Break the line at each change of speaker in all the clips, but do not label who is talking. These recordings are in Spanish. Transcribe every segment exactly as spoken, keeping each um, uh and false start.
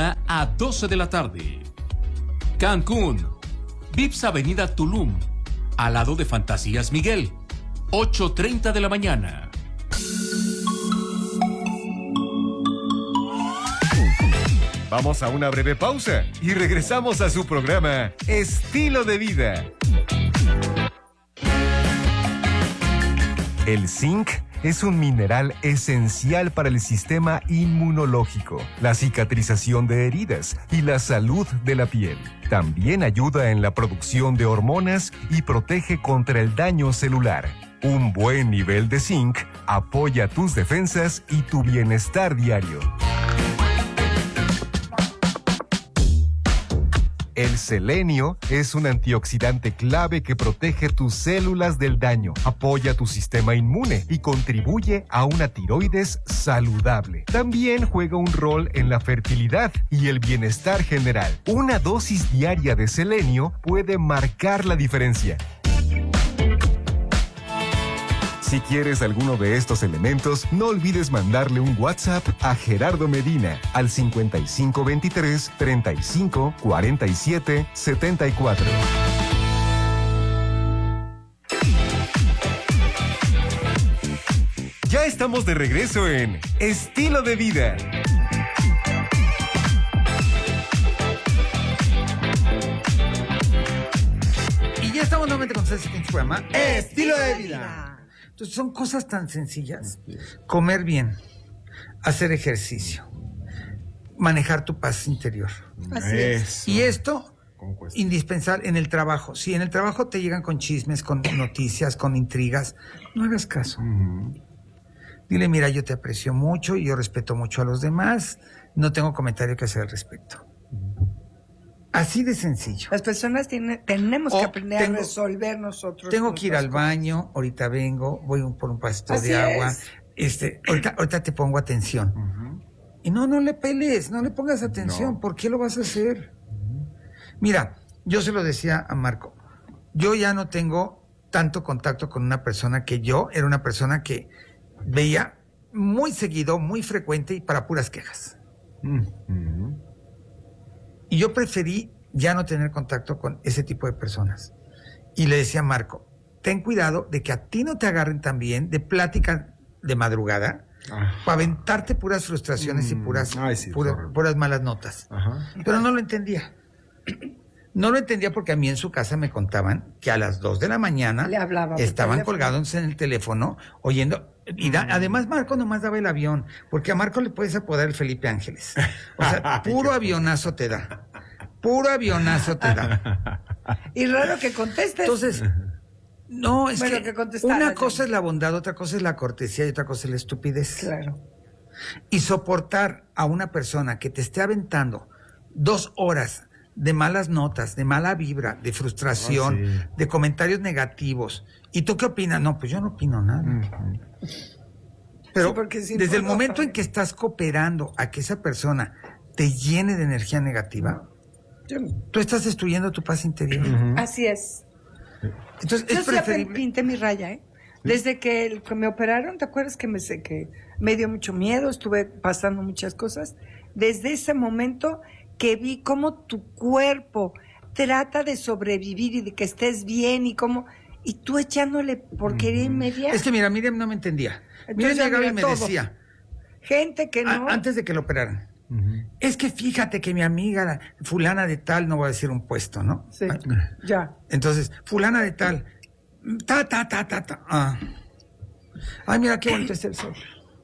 una a doce de la tarde. Cancún, Vips Avenida Tulum, al lado de Fantasías Miguel, ocho treinta de la mañana.
Vamos a una breve pausa y regresamos a su programa Estilo de Vida. El zinc es un mineral esencial para el sistema inmunológico, la cicatrización de heridas y la salud de la piel. También ayuda en la producción de hormonas y protege contra el daño celular. Un buen nivel de zinc apoya tus defensas y tu bienestar diario. El selenio es un antioxidante clave que protege tus células del daño, apoya tu sistema inmune y contribuye a una tiroides saludable. También juega un rol en la fertilidad y el bienestar general. Una dosis diaria de selenio puede marcar la diferencia. Si quieres alguno de estos elementos, no olvides mandarle un WhatsApp a Gerardo Medina al cincuenta y cinco veintitrés, treinta y cinco, cuarenta y siete, setenta y cuatro. Ya estamos de regreso en Estilo de Vida.
Y ya estamos nuevamente con ustedes en su programa Estilo de Vida. Entonces son cosas tan sencillas. Comer bien, hacer ejercicio, manejar tu paz interior.
Así es.
Y esto, indispensable en el trabajo. Si en el trabajo te llegan con chismes, con noticias, con intrigas, no hagas caso. Uh-huh. Dile, mira, yo te aprecio mucho y yo respeto mucho a los demás. No tengo comentario que hacer al respecto. Uh-huh. Así de sencillo.
Las personas tiene, tenemos
o
que aprender
tengo,
a resolver nosotros.
Tengo que ir al baño, ahorita vengo, voy por un vasito
Así
de agua.
Es.
Este, ahorita, ahorita te pongo atención. Uh-huh. Y no, no le peles, no le pongas atención. No. ¿Por qué lo vas a hacer? Uh-huh. Mira, yo se lo decía a Marco. Yo ya no tengo tanto contacto con una persona que yo era una persona que veía muy seguido, muy frecuente y para puras quejas. Uh-huh. Y yo preferí ya no tener contacto con ese tipo de personas. Y le decía a Marco, ten cuidado de que a ti no te agarren también de plática de madrugada ah. para aventarte puras frustraciones mm. y puras, Ay, sí, pura, puras malas notas. Ajá. Pero no lo entendía. No lo entendía porque a mí en su casa me contaban que a las dos de la mañana
Le hablaba
estaban colgados en el teléfono oyendo. Y da, además Marco nomás daba el avión, porque a Marco le puedes apodar el Felipe Ángeles. O sea, puro avionazo te da. Puro avionazo te da.
Y raro que contestes.
Entonces, no, es
bueno,
que,
que
una cosa es la bondad, otra cosa es la cortesía y otra cosa es la estupidez.
Claro.
Y soportar a una persona que te esté aventando dos horas de malas notas, de mala vibra, de frustración, oh, sí. de comentarios negativos. ¿Y tú qué opinas? No, pues yo no opino nada. Uh-huh. Pero sí, si desde no, el momento no, en que estás cooperando a que esa persona te llene de energía negativa, yo, tú estás destruyendo tu paz interior.
Uh-huh. Así es.
Entonces,
yo
es preferible...
sí pinté mi raya, ¿eh? Desde que, el, que me operaron, ¿te acuerdas que me, que me dio mucho miedo? Estuve pasando muchas cosas. Desde ese momento que vi cómo tu cuerpo trata de sobrevivir y de que estés bien y cómo... Y tú echándole porquería uh-huh. inmediata.
Es que mira, Miriam no me entendía. Entonces, Miriam llegaba y me todo. decía...
Gente que no...
A, antes de que lo operaran. Uh-huh. Es que fíjate que mi amiga, la fulana de tal, no voy a decir un puesto, ¿no?
Sí, ah, ya.
Entonces, fulana de tal, ta, ta, ta, ta, ta. Ah. Ay, mira qué bonito está el sol.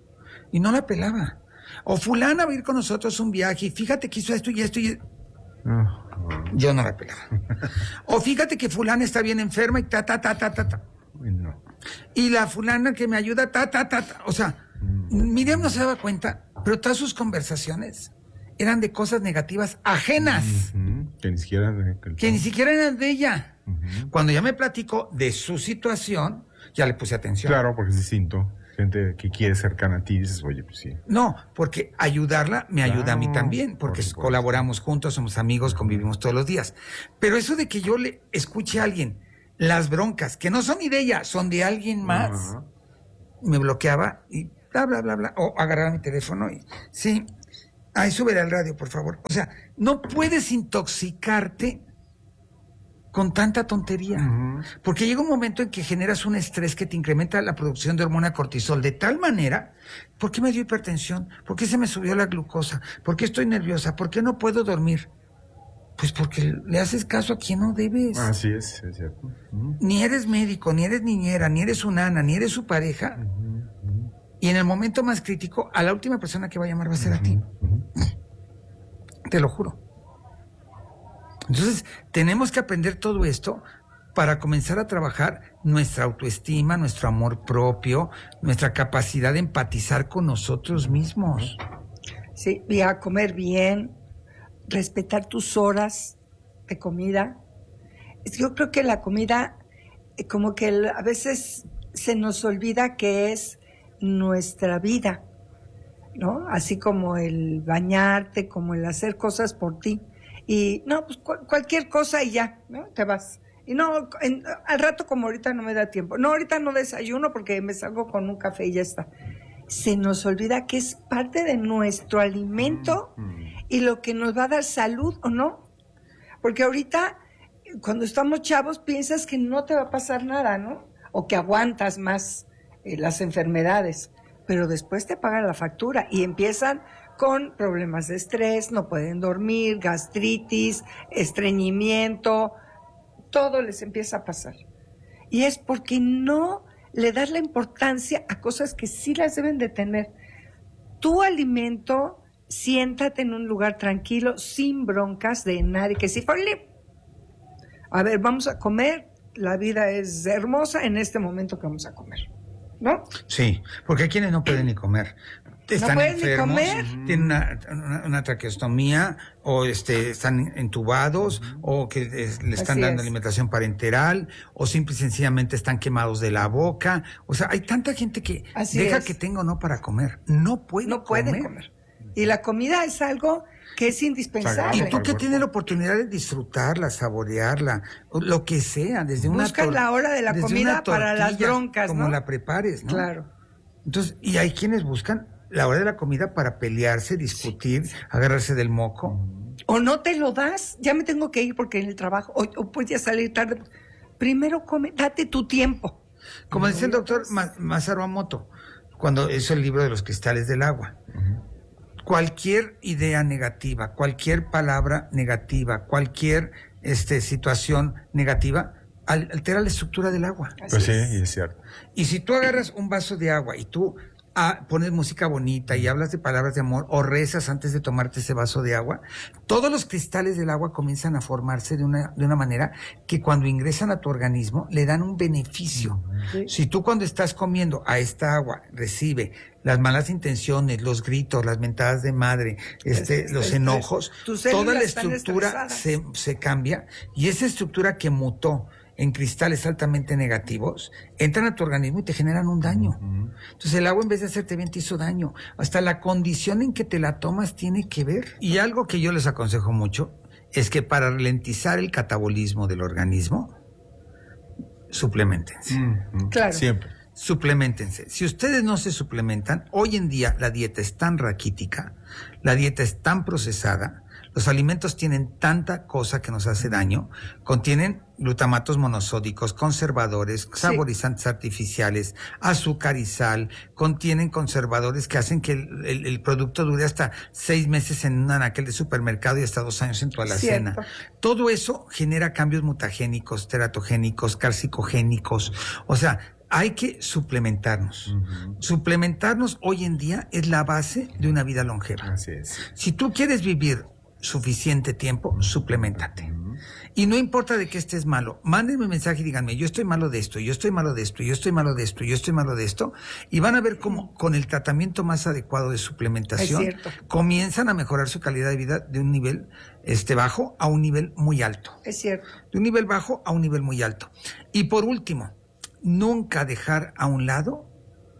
Y no la pelaba. O fulana va a ir con nosotros un viaje y fíjate que hizo esto y esto y... Uh-huh. Yo no la pelaba. O fíjate que fulana está bien enferma y ta, ta, ta, ta, ta, ta. No. Y la fulana que me ayuda, ta, ta, ta, ta. O sea, mm. Miriam no se daba cuenta, pero todas sus conversaciones eran de cosas negativas ajenas.
Uh-huh. Que ni siquiera... Que,
que ni siquiera eran de ella. Uh-huh. Cuando ya me platicó de su situación, ya le puse atención.
Claro, porque es distinto. Gente que quiere cercana a ti, dices, oye, pues sí.
No, porque ayudarla me ayuda claro, a mí también, porque por colaboramos juntos, somos amigos, convivimos todos los días. Pero eso de que yo le escuche a alguien las broncas, que no son ni de ella, son de alguien más, uh-huh. me bloqueaba y bla, bla, bla, bla, o agarraba mi teléfono y, sí, Ay, súbele al radio, por favor. O sea, no puedes intoxicarte con tanta tontería. Uh-huh. Porque llega un momento en que generas un estrés que te incrementa la producción de hormona cortisol de tal manera, ¿por qué me dio hipertensión? ¿Por qué se me subió la glucosa? ¿Por qué estoy nerviosa? ¿Por qué no puedo dormir? Pues porque le haces caso a quien no debes.
Así es, es cierto. Uh-huh.
Ni eres médico, ni eres niñera, ni eres su nana, ni eres su pareja. Uh-huh. Uh-huh. Y en el momento más crítico, a la última persona que va a llamar va a ser uh-huh. a ti. Uh-huh. Te lo juro. Entonces, tenemos que aprender todo esto para comenzar a trabajar nuestra autoestima, nuestro amor propio, nuestra capacidad de empatizar con nosotros mismos.
Sí, y a comer bien, respetar tus horas de comida. Yo creo que la comida, como que a veces se nos olvida que es nuestra vida, ¿no? Así como el bañarte, como el hacer cosas por ti. Y no, pues cu- cualquier cosa y ya, ¿no? Te vas. Y no, en, al rato como ahorita no me da tiempo. No, ahorita no desayuno porque me salgo con un café y ya está. Se nos olvida que es parte de nuestro alimento y lo que nos va a dar salud o no. Porque ahorita, cuando estamos chavos, piensas que no te va a pasar nada, ¿no? O que aguantas más eh, las enfermedades. Pero después te pagan la factura y empiezan con problemas de estrés, no pueden dormir, gastritis, estreñimiento, todo les empieza a pasar. Y es porque no le das la importancia a cosas que sí las deben de tener. Tu alimento, siéntate en un lugar tranquilo, sin broncas de nadie, que si fue, a ver, vamos a comer, la vida es hermosa en este momento que vamos a comer, ¿no?
Sí, porque hay quienes no pueden ni comer. Están
no pueden
enfermos,
ni comer.
Tienen una, una, una traqueostomía, o este, están entubados, uh-huh. o que es, le están
Así
dando
es.
alimentación parenteral, o simple y sencillamente están quemados de la boca. O sea, hay tanta gente que
Así
deja
es.
que tenga o no para comer. No puede
No
comer.
pueden comer. Y la comida es algo que es indispensable.
Y tú que tienes la oportunidad de disfrutarla, saborearla, lo que sea, desde una
Buscas
tor-
la hora de la
desde
comida
una
para las
tortilla,
broncas,
como
¿no?
la prepares, ¿no?
Claro.
Entonces, y hay quienes buscan la hora de la comida para pelearse, discutir, sí, sí. agarrarse del moco.
O no te lo das, ya me tengo que ir porque en el trabajo, o, o puedes ya salir tarde. Primero come, date tu tiempo.
Como
no,
decía el doctor Ma- Masaru Emoto, cuando hizo el libro de los cristales del agua. Uh-huh. Cualquier idea negativa, cualquier palabra negativa, cualquier este, situación negativa, altera la estructura del agua.
Así pues sí, es. Y es cierto.
Y si tú agarras un vaso de agua y tú ah, pones música bonita y hablas de palabras de amor o rezas antes de tomarte ese vaso de agua, todos los cristales del agua comienzan a formarse de una, de una manera que cuando ingresan a tu organismo le dan un beneficio. Sí. Si tú cuando estás comiendo a esta agua recibe las malas intenciones, los gritos, las mentadas de madre, este, es, los es, enojos, toda la estructura se, se cambia y esa estructura que mutó en cristales altamente negativos, entran a tu organismo y te generan un daño. Uh-huh. Entonces el agua en vez de hacerte bien te hizo daño. Hasta la condición en que te la tomas tiene que ver. Y algo que yo les aconsejo mucho es que para ralentizar el catabolismo del organismo, suplementense.
Uh-huh.
Claro.
Siempre.
Suplementense. Si ustedes no se suplementan, hoy en día la dieta es tan raquítica, la dieta es tan procesada, los alimentos tienen tanta cosa que nos hace daño, contienen glutamatos monosódicos, conservadores, sí. saborizantes artificiales, azúcar y sal, contienen conservadores que hacen que el, el, el producto dure hasta seis meses en un anaquel de supermercado y hasta dos años en tu alacena. Cierto. Todo eso genera cambios mutagénicos, teratogénicos, calcicogénicos, o sea, hay que suplementarnos. Uh-huh. Suplementarnos hoy en día es la base de una vida longeva.
Así es.
Si tú quieres vivir suficiente tiempo, suplementate. Uh-huh. Y no importa de qué estés malo, mándenme un mensaje y díganme, yo estoy malo de esto, yo estoy malo de esto, yo estoy malo de esto, yo estoy malo de esto, y van a ver cómo con el tratamiento más adecuado de suplementación comienzan a mejorar su calidad de vida de un nivel este bajo a un nivel muy alto.
Es cierto.
De un nivel bajo a un nivel muy alto. Y por último, nunca dejar a un lado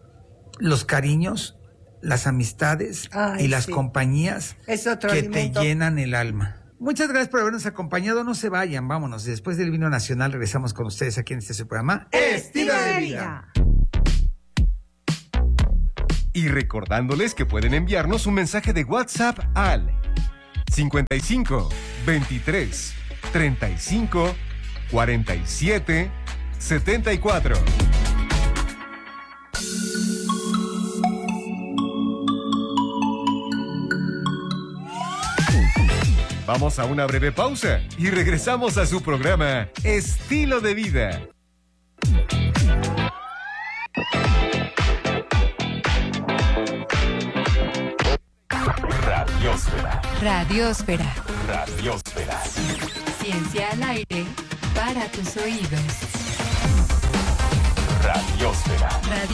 los cariños, las amistades
Ay,
y las
sí.
compañías
es otro
que
alimento.
te llenan el alma. Muchas gracias por habernos acompañado. No se vayan, vámonos. Después del vino nacional regresamos con ustedes aquí en este su programa
Estilo de Vida.
Y recordándoles que pueden enviarnos un mensaje de WhatsApp al cincuenta y cinco, veintitrés, treinta y cinco, cuarenta y siete, setenta y cuatro. Vamos a una breve pausa y regresamos a su programa Estilo de Vida.
Radiosfera.
Radiosfera.
Radiosfera.
Ciencia al aire para tus oídos.
Radiosfera.
Radio